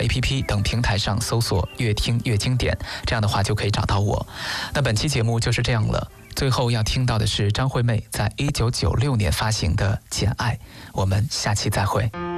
APP 等平台上搜索越听越经典，这样的话就可以找到我。那本期节目就是这样了，最后要听到的是张惠妹在1996年发行的《简爱》，我们下期再会。